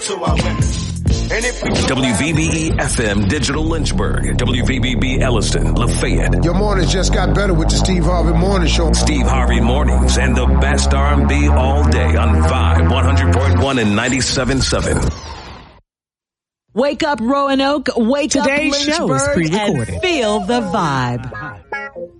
to our women. And if we WVBE FM Digital Lynchburg, WVBB Elliston, Lafayette. Your mornings just got better with the Steve Harvey Morning Show. Steve Harvey Mornings and the best R&B all day on Vibe 100.1 and 97.7. Wake up Roanoke, wake Today's up show is Lynchburg, pre-recorded. and feel the vibe.